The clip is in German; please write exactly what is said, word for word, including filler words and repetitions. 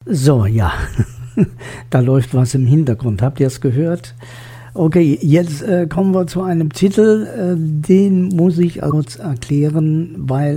So, ja, da läuft was im Hintergrund. Habt ihr es gehört? Okay, jetzt äh, kommen wir zu einem Titel, äh, den muss ich kurz erklären, weil